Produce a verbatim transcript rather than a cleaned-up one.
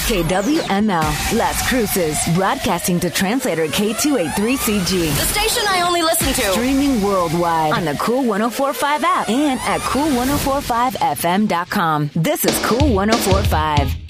K W M L, Las Cruces, broadcasting to translator K two eighty-three C G. The station I only listen to. Streaming worldwide on the Cool one oh four point five app and at cool ten forty-five f m dot com. This is Cool ten forty-five.